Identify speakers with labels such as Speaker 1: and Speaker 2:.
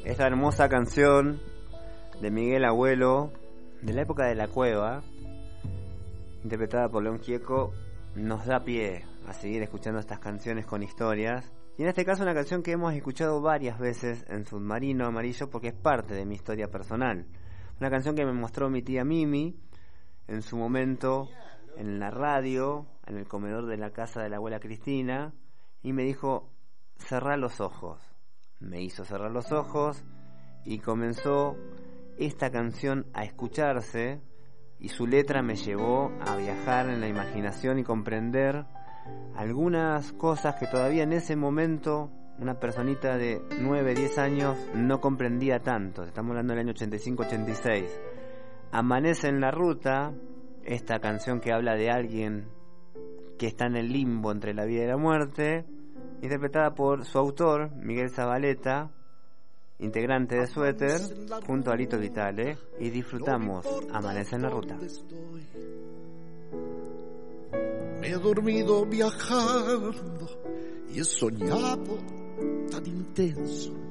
Speaker 1: Esta hermosa canción de Miguel Abuelo, de la época de La Cueva, interpretada por León Gieco, nos da pie a seguir escuchando estas canciones con historias. Y en este caso una canción que hemos escuchado varias veces en Submarino Amarillo porque es parte de mi historia personal. Una canción que me mostró mi tía Mimi en su momento en la radio, en el comedor de la casa de la abuela Cristina, y me dijo: cerrá los ojos. Me hizo cerrar los ojos y comenzó esta canción a escucharse, y su letra me llevó a viajar en la imaginación y comprender algunas cosas que todavía en ese momento una personita de 9, 10 años no comprendía tanto. Estamos hablando del año 85-86. Amanece en la ruta, esta canción que habla de alguien que está en el limbo entre la vida y la muerte, interpretada por su autor, Miguel Zabaleta, integrante de Suéter, junto a Lito Vitale, y disfrutamos Amanece en la ruta.
Speaker 2: Me he dormido viajando y he soñado tan intenso